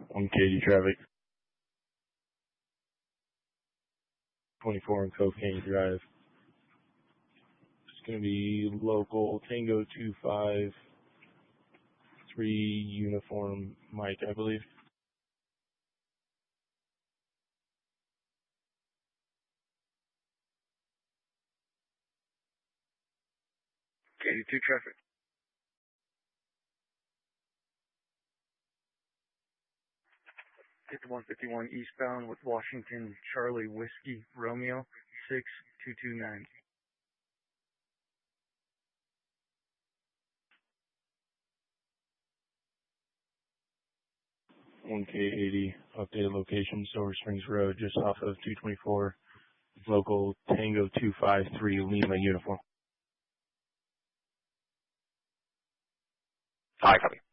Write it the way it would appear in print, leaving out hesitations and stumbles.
1KD traffic. 24 on Cocaine Drive. It's going to be local Tango 253 uniform Mike, I believe. KD2 traffic. Get to 151 eastbound with Washington Charlie Whiskey Romeo 6229. 1K80, updated location, Silver Springs Road, just off of 224, local Tango 253 Lima uniform. Hi, copy.